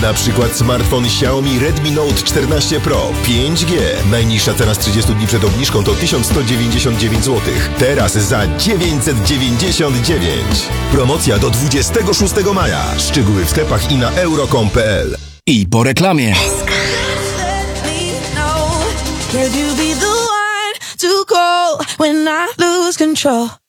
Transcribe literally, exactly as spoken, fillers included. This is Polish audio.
Na przykład smartfon Xiaomi Redmi Note czternaście Pro pięć G. Najniższa cena z trzydziestu dni przed obniżką to tysiąc sto dziewięćdziesiąt dziewięć złotych. Teraz za dziewięćset dziewięćdziesiąt dziewięć. Promocja do dwudziestego szóstego maja. Szczegóły w sklepach i na euro kropka com kropka p l. I po reklamie. Could you be the one to call when I lose control?